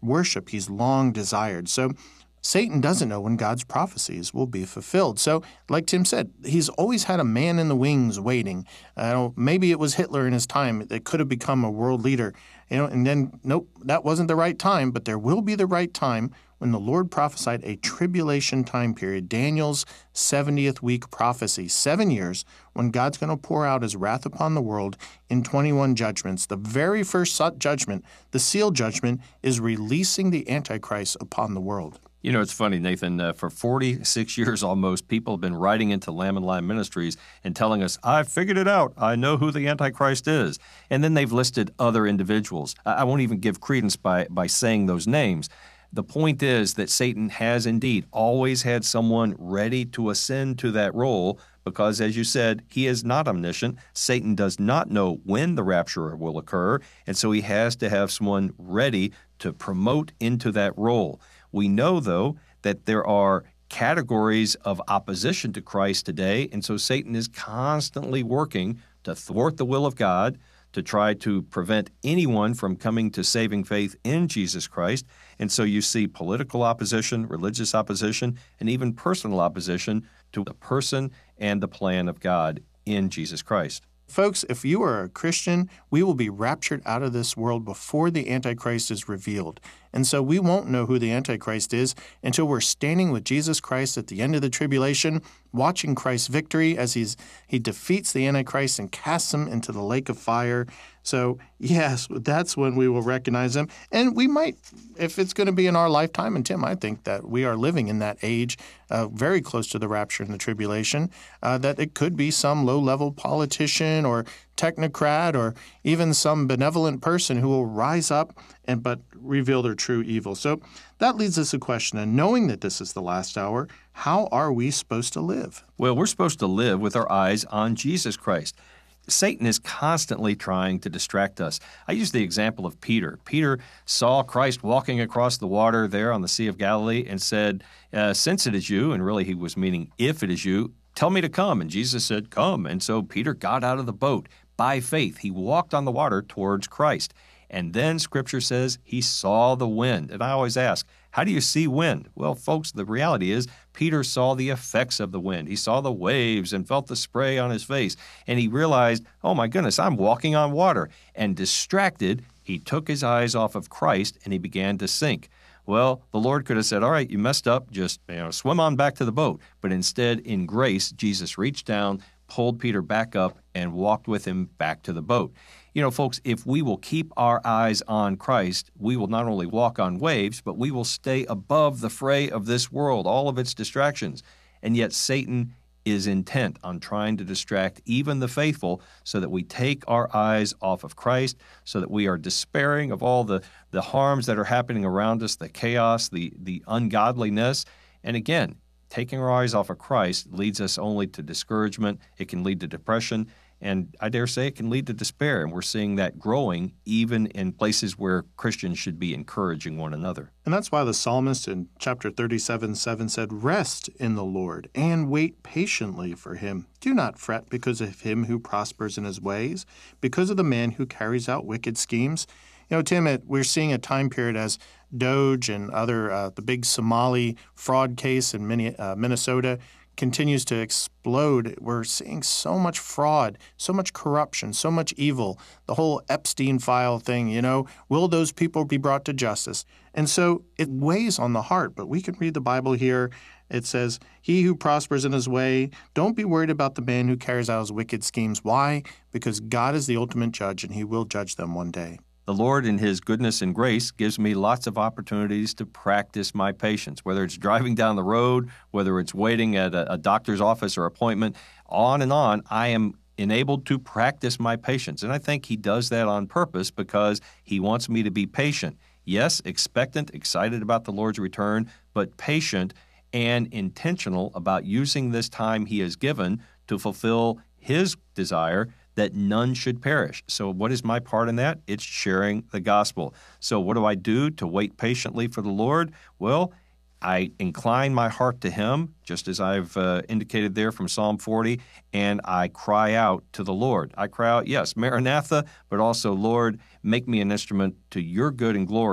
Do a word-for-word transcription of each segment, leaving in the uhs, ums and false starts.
worship he's long desired. So Satan doesn't know when God's prophecies will be fulfilled. So, like Tim said, he's always had a man in the wings waiting. Uh, maybe it was Hitler in his time that could have become a world leader. You know, and then, nope, that wasn't the right time, but there will be the right time when the Lord prophesied a tribulation time period, Daniel's seventieth week prophecy, seven years when God's going to pour out his wrath upon the world in twenty-one judgments. The very first judgment, the seal judgment, is releasing the Antichrist upon the world. You know, it's funny, Nathan, uh, for forty-six years almost, people have been writing into Lamb and Lion Ministries and telling us, I figured it out. I know who the Antichrist is. And then they've listed other individuals. I, I won't even give credence by, by saying those names. The point is that Satan has indeed always had someone ready to ascend to that role because, as you said, he is not omniscient. Satan does not know when the rapture will occur, and so he has to have someone ready to promote into that role. We know, though, that there are categories of opposition to Christ today, and so Satan is constantly working to thwart the will of God, to try to prevent anyone from coming to saving faith in Jesus Christ. And so you see political opposition, religious opposition, and even personal opposition to the person and the plan of God in Jesus Christ. Folks, if you are a Christian, we will be raptured out of this world before the Antichrist is revealed. And so we won't know who the Antichrist is until we're standing with Jesus Christ at the end of the tribulation, watching Christ's victory as he's he defeats the Antichrist and casts him into the lake of fire. So, yes, that's when we will recognize him. And we might, if it's going to be in our lifetime, and Tim, I think that we are living in that age, uh, very close to the rapture and the tribulation, uh, that it could be some low-level politician or technocrat or even some benevolent person who will rise up and but reveal their true evil. So that leads us to a question, and knowing that this is the last hour, how are we supposed to live? Well, we're supposed to live with our eyes on Jesus Christ. Satan is constantly trying to distract us. I use the example of Peter. Peter saw Christ walking across the water there on the Sea of Galilee and said, uh, since it is you, and really he was meaning if it is you, tell me to come. And Jesus said, come. And so Peter got out of the boat. By faith, he walked on the water towards Christ. And then Scripture says he saw the wind. And I always ask, how do you see wind? Well, folks, the reality is Peter saw the effects of the wind. He saw the waves and felt the spray on his face. And he realized, oh my goodness, I'm walking on water. And distracted, he took his eyes off of Christ and he began to sink. Well, the Lord could have said, all right, you messed up, just you know, swim on back to the boat. But instead, in grace, Jesus reached down, pulled Peter back up, and walked with him back to the boat. You know, folks, if we will keep our eyes on Christ, we will not only walk on waves, but we will stay above the fray of this world, all of its distractions. And yet Satan is intent on trying to distract even the faithful so that we take our eyes off of Christ, so that we are despairing of all the, the harms that are happening around us, the chaos, the, the ungodliness. And again, taking our eyes off of Christ leads us only to discouragement. It can lead to depression. And I dare say it can lead to despair, and we're seeing that growing even in places where Christians should be encouraging one another. And that's why the psalmist in chapter thirty-seven seven said, rest in the Lord and wait patiently for him. Do not fret because of him who prospers in his ways, because of the man who carries out wicked schemes. You know, Tim, it, we're seeing a time period as Doge and other, uh, the big Somali fraud case in Minne- uh, Minnesota continues to explode. We're seeing so much fraud, so much corruption, so much evil, the whole Epstein file thing, you know, will those people be brought to justice? And so it weighs on the heart, but we can read the Bible here. It says, he who prospers in his way, don't be worried about the man who carries out his wicked schemes. Why? Because God is the ultimate judge, and he will judge them one day. The Lord, in his goodness and grace, gives me lots of opportunities to practice my patience, whether it's driving down the road, whether it's waiting at a, a doctor's office or appointment, on and on. I am enabled to practice my patience. And I think he does that on purpose because he wants me to be patient. Yes, expectant, excited about the Lord's return, but patient and intentional about using this time he has given to fulfill his desire that none should perish. So what is my part in that? It's sharing the gospel. So what do I do to wait patiently for the Lord? Well, I incline my heart to him, just as I've uh, indicated there from Psalm forty, and I cry out to the Lord. I cry out, yes, Maranatha, but also, Lord, make me an instrument to your good and glory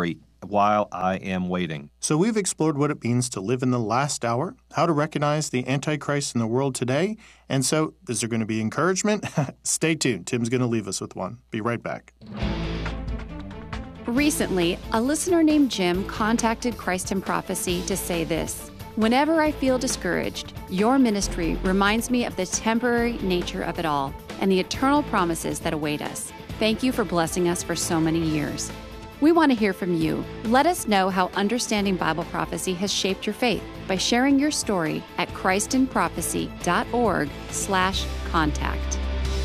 while I am waiting. So we've explored what it means to live in the last hour, how to recognize the Antichrist in the world today. And so, is there going to be encouragement? Stay tuned. Tim's going to leave us with one. Be right back. Recently, a listener named Jim contacted Christ in Prophecy to say this: "Whenever I feel discouraged, your ministry reminds me of the temporary nature of it all and the eternal promises that await us. Thank you for blessing us for so many years." We want to hear from you. Let us know how Understanding Bible Prophecy has shaped your faith by sharing your story at christinprophecy.org slash contact.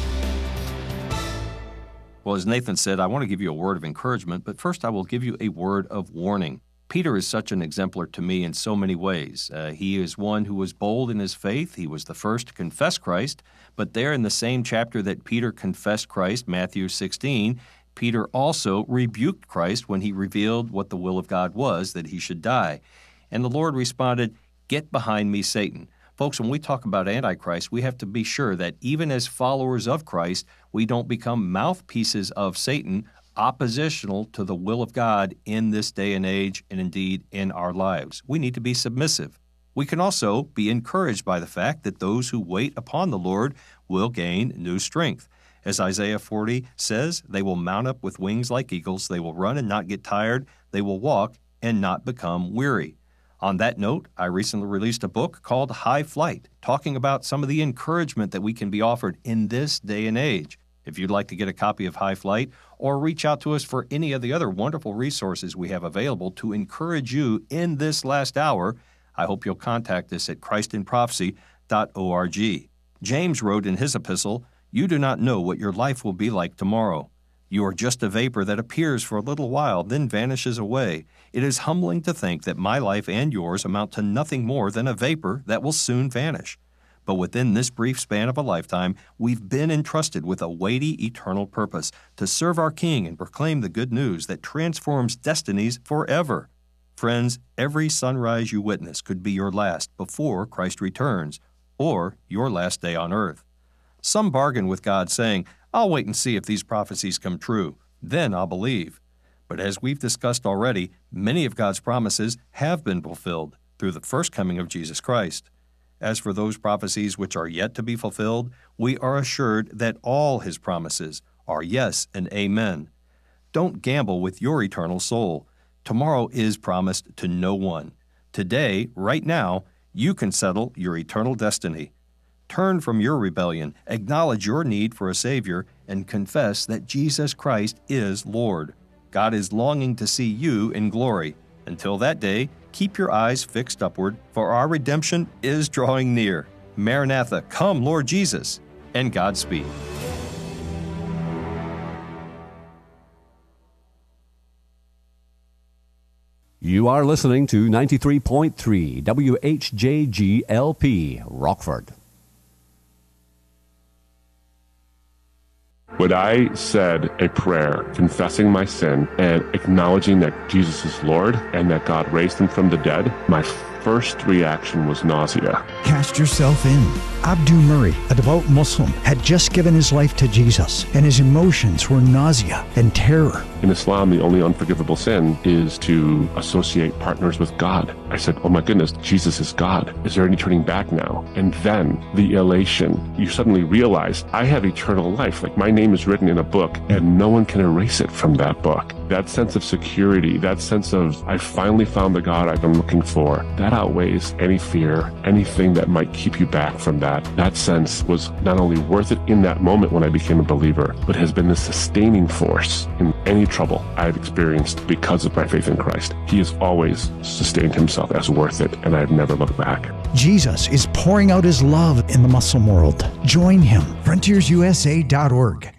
Well, as Nathan said, I want to give you a word of encouragement, but first I will give you a word of warning. Peter is such an exemplar to me in so many ways. Uh, he is one who was bold in his faith. He was the first to confess Christ, but there in the same chapter that Peter confessed Christ, Matthew sixteen, Peter also rebuked Christ when he revealed what the will of God was, that he should die. And the Lord responded, "Get behind me, Satan." Folks, when we talk about Antichrist, we have to be sure that even as followers of Christ, we don't become mouthpieces of Satan, oppositional to the will of God in this day and age, and indeed in our lives. We need to be submissive. We can also be encouraged by the fact that those who wait upon the Lord will gain new strength. As Isaiah forty says, they will mount up with wings like eagles. They will run and not get tired. They will walk and not become weary. On that note, I recently released a book called High Flight, talking about some of the encouragement that we can be offered in this day and age. If you'd like to get a copy of High Flight or reach out to us for any of the other wonderful resources we have available to encourage you in this last hour, I hope you'll contact us at christ in prophecy dot org. James wrote in his epistle, "You do not know what your life will be like tomorrow. You are just a vapor that appears for a little while, then vanishes away. It is humbling to think that my life and yours amount to nothing more than a vapor that will soon vanish. But within this brief span of a lifetime, we've been entrusted with a weighty eternal purpose to serve our King and proclaim the good news that transforms destinies forever. Friends, every sunrise you witness could be your last before Christ returns, or your last day on earth. Some bargain with God saying, I'll wait and see if these prophecies come true. Then I'll believe. But as we've discussed already, many of God's promises have been fulfilled through the first coming of Jesus Christ. As for those prophecies which are yet to be fulfilled, we are assured that all His promises are yes and amen. Don't gamble with your eternal soul. Tomorrow is promised to no one. Today, right now, you can settle your eternal destiny. Turn from your rebellion, acknowledge your need for a Savior, and confess that Jesus Christ is Lord. God is longing to see you in glory. Until that day, keep your eyes fixed upward, for our redemption is drawing near. Maranatha, come, Lord Jesus, and Godspeed. You are listening to ninety-three point three W H J G L P, Rockford. When I said a prayer confessing my sin and acknowledging that Jesus is Lord and that God raised him from the dead, my first reaction was nausea. Cast yourself in. Abdu Murray, a devout Muslim, had just given his life to Jesus, and his emotions were nausea and terror. In Islam, the only unforgivable sin is to associate partners with God. I said, oh my goodness, Jesus is God. Is there any turning back now? And then the elation, you suddenly realize I have eternal life. Like my name is written in a book and no one can erase it from that book. That sense of security, that sense of I finally found the God I've been looking for, that outweighs any fear, anything that might keep you back from that. That sense was not only worth it in that moment when I became a believer, but has been the sustaining force in any trouble I've experienced because of my faith in Christ. He has always sustained himself as worth it, and I've never looked back. Jesus is pouring out his love in the Muslim world. Join him. frontiers u s a dot org.